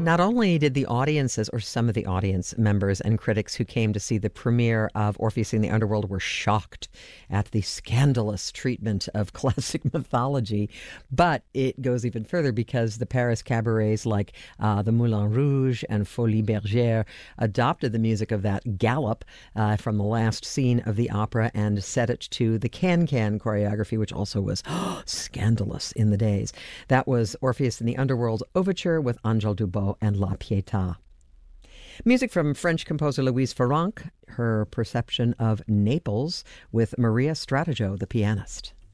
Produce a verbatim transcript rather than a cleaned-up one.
Not only did the audiences, or some of the audience members and critics who came to see the premiere of Orpheus in the Underworld were shocked at the scandalous treatment of classic mythology, but it goes even further because the Paris cabarets like uh, the Moulin Rouge and Folies Bergère adopted the music of that gallop uh, from the last scene of the opera and set it to the can-can choreography, which also was oh, scandalous in the days. That was Orpheus in the Underworld Overture with Angèle Dubos and La Pietà. Music from French composer Louise Farrenc, her perception of Naples with Maria Stratajo, the pianist.